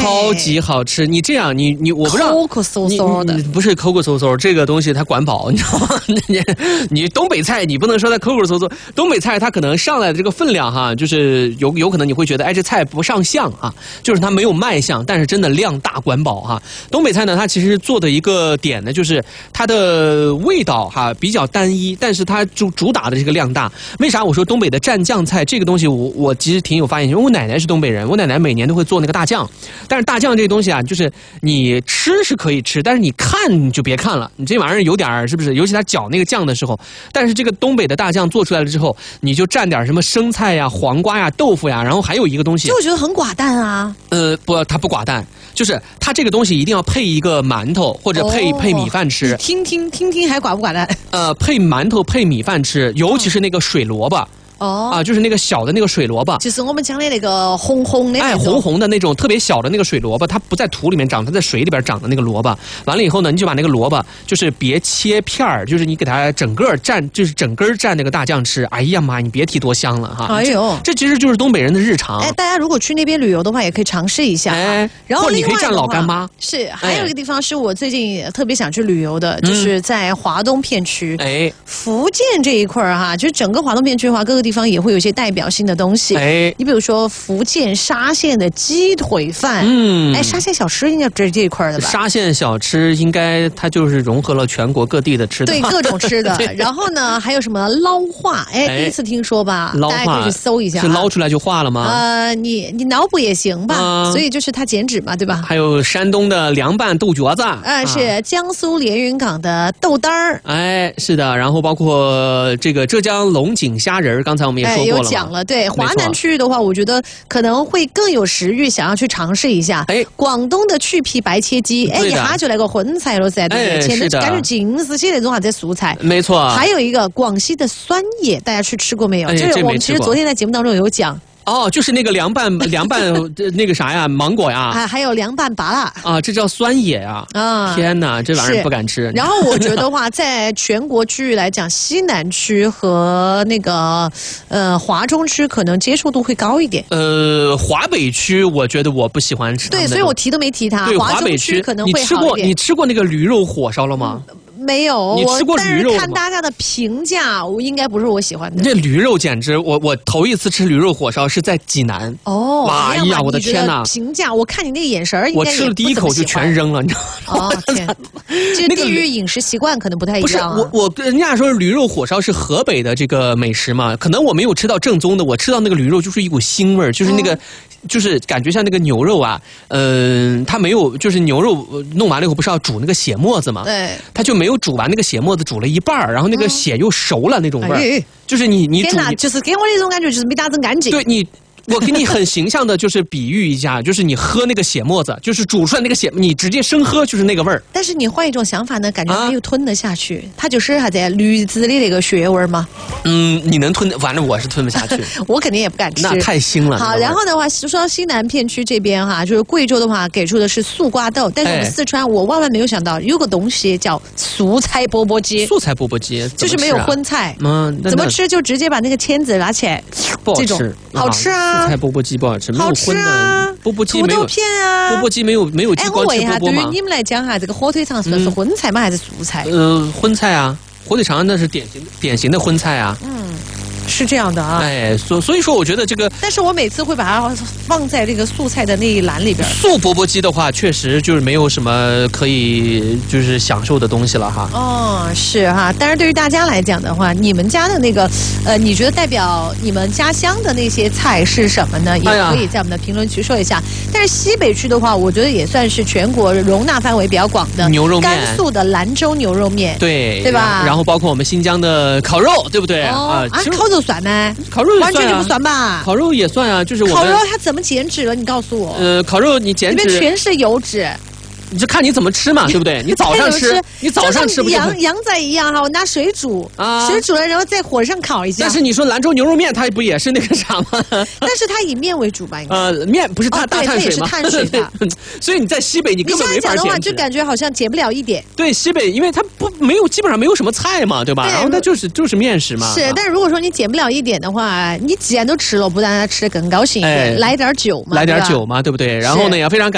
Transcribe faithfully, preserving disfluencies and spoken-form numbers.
超级好吃。你这样，你你我不知道， 抠抠搜搜的， 不是抠抠搜搜，这个东西它管饱，你知道吗？你你东北菜你不能说它抠抠搜搜，东北菜它可能上来的这个分量哈，就是有有可能你会觉得，哎，这菜不上相啊，就是它没有卖相，但是真的量大管饱哈。东北菜呢，它其实做的一个点呢，就是它的味道哈比较单一，但是它主主打的这个量大。为啥我说东北的蘸酱菜这个东西我，我我其实挺有发言权，因为我奶奶是东北人，我奶奶每年都会做那个大酱，但是大酱这个东西啊，就是你吃是可以吃，但是你看你就别看了，你这玩意儿有点是不是？尤其他搅那个酱的时候，但是这个东北的大酱做出来了之后，你就蘸点什么生菜呀、黄瓜呀、豆腐呀，然后还有一个东西， 就我觉得很寡淡啊。 呃，不，它不寡淡，就是它这个东西一定要配一个馒头或者配、哦、配米饭吃。 你听听听听还寡不寡淡？ 呃，配馒头配米饭吃，尤其是那个水萝卜。哦啊，就是那个小的那个水萝卜， 就是我们讲的那个红红的， 哎，红红的那种特别小的那个水萝卜，它不在土里面长，它在水里边长的那个萝卜。完了以后呢，你就把那个萝卜，就是别切片儿，就是你给它整个蘸，就是整根蘸那个大酱吃。哎呀妈，你别提多香了哈！哎呦，这其实就是东北人的日常。 哎，大家如果去那边旅游的话，也可以尝试一下。哎，然后或者你可以蘸老干妈。 是，还有一个地方是我最近特别想去旅游的，哎、就是在华东片区。哎，福建这一块儿哈，就是整个华东片区的话，各个地方也会有一些代表性的东西，哎，你比如说福建沙县的鸡腿饭，嗯，哎，沙县小吃应该这这一块的吧？ 沙县小吃应该它就是融合了全国各地的吃的， 对，各种吃的。然后呢，还有什么捞化？哎，第一次听说吧？ 捞化， 大家可以去搜一下， 是捞出来就化了吗？ 呃，你你脑补也行吧，呃、所以就是它减脂嘛，对吧？ 还有山东的凉拌豆角子， 啊，是江苏连云港的豆单儿， 哎，是的，然后包括这个浙江龙井虾仁，刚才我们也说过了。 有讲了，对华南区域的话，我觉得可能会更有食欲，想要去尝试一下。哎，广东的去皮白切鸡，哎，一下就来个荤菜了噻，对不对？前的感觉尽是些那种啥子蔬菜， 没错。 还有一个广西的酸野，大家去吃过没有？就是我们其实昨天在节目当中有讲。 哦，就是那个凉拌凉拌那个啥呀，芒果呀， 还还有凉拌芭乐啊，这叫酸野呀！啊，天哪，这玩意儿不敢吃。 然后我觉得话，在全国区域来讲，西南区和那个呃华中区可能接受度会高一点。 呃，华北区我觉得我不喜欢吃。 对，所以我提都没提它。 对， 华北区可能会好一点。 你吃过你吃过那个驴肉火烧了吗？ 嗯没有， 你吃过驴肉吗？ 但是看大家的评价，我应该不是我喜欢的。 这驴肉简直，我我头一次吃驴肉火烧是在济南。 哦， 哎呀，我的天哪！ 评价，我看你那个眼神， 我吃了第一口就全扔了，你知道吗？ 哦天，这个地域饮食习惯可能不太一样、啊。 不是我，我人家说驴肉火烧是河北的这个美食嘛，可能我没有吃到正宗的，我吃到那个驴肉就是一股腥味儿，就是那个。哦就是感觉像那个牛肉啊，嗯、呃，它没有，就是牛肉弄完了以后不是要煮那个血沫子吗？ 对， 它就没有煮完那个血沫子，煮了一半儿，然后那个血又熟了那种味儿，哎、就是你你煮， 天哪，就是给我那种感觉就是没打整干净。 对你。我给你很形象的，就是比喻一下，就是你喝那个血沫子，就是煮出来那个血，你直接生喝就是那个味儿。 但是你换一种想法呢，感觉它又吞得下去，啊、它就是啥子驴子的那个血味儿吗？ 嗯，你能吞，反正我是吞不下去， 我肯定也不敢吃， 那太腥了。 好，然后的话，说到西南片区这边哈，就是贵州的话，给出的是素瓜豆，但是我们四川，哎、我万万没有想到有个东西叫素菜钵钵鸡。 素菜钵钵鸡、啊、 就是没有荤菜， 嗯， 怎么吃就直接把那个签子拿起来， 不好吃， 好吃啊！ 素菜钵钵鸡不好。 好吃啊！ 钵钵鸡没有土豆片啊， 钵钵鸡没有没有鸡光吃钵钵吗？ 对于你们来讲哈，这个火腿肠算是荤菜吗？还是素菜？ 呃，荤菜啊，火腿肠那是典型典型的荤菜啊。 嗯。是这样的啊， 哎，所所以说，我觉得这个， 但是我每次会把它放在这个素菜的那一栏里边。 素钵钵鸡的话，确实就是没有什么可以就是享受的东西了哈。 哦，是哈，但是对于大家来讲的话，你们家的那个，呃，你觉得代表你们家乡的那些菜是什么呢？也可以在我们的评论区说一下。哎、但是西北区的话，我觉得也算是全国容纳范围比较广的牛肉面， 甘肃的兰州牛肉面， 对对吧？ 然后包括我们新疆的烤肉，对不对？ 哦、啊，烤肉。算吗？ 烤肉也算、啊、 完全就不算吧。 烤肉也算啊，就是我们烤肉它怎么减脂了？你告诉我。 呃，烤肉你减脂， 里面全是油脂。 你就看你怎么吃嘛，对不对？你早上吃，你早上吃不就羊羊仔一样哈，我拿水煮啊，水煮了然后在火上烤一下。 但是你说兰州牛肉面，它不也是那个啥吗？ 但是它以面为主吧？应该呃，面不是大、哦、大碳水吗？ 它也是碳水的。 所以你在西北你根本没法减脂。 你这样讲的话，就感觉好像减不了一点。 对，西北因为它不没有基本上没有什么菜嘛，对吧？对然后它就是就是面食嘛。 是，但是如果说你减不了一点的话，你既然都吃了，不让它吃得更高兴一点，哎、来点酒嘛， 来点酒嘛，对不对？然后呢，也非常感。